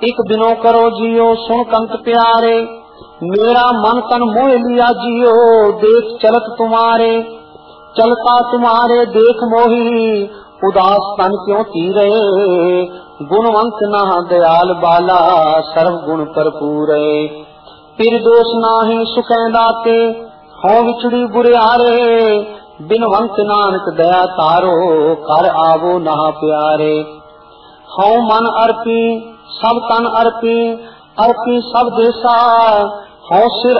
एक बिनो करो जियो सुन कंत प्यारे, मेरा मन तन मोह लिया जियो देख चलत तुम्हारे। चलता तुम्हारे देख मोही उदास तन क्यों तीरे, गुणवंत ना दयाल बाला सर्व गुण भरपूर। फिर दोष नाहि सुखै दाते हो विछड़ी बुरियारे, बिनवंत नानक दया तारो कर आवो नहा प्यारे। हौ मन अर्पी सब तन अर्पी अर्पी सब देसा, हौ सिर